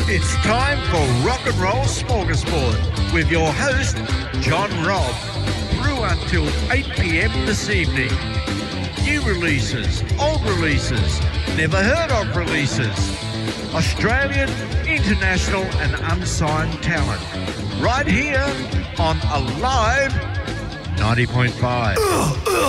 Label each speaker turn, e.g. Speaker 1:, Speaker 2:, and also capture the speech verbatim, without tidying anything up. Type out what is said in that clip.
Speaker 1: It's time for Rock and Roll Smorgasbord with your host, John Robb, through until eight p.m. this evening. New releases, old releases, never heard of releases, Australian, international and unsigned talent. Right here on Alive ninety point five.